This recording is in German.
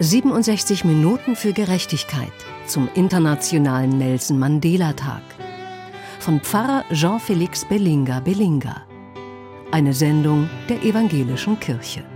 67 Minuten für Gerechtigkeit zum internationalen Nelson Mandela-Tag. Von Pfarrer Jean-Félix Belinga. Eine Sendung der Evangelischen Kirche.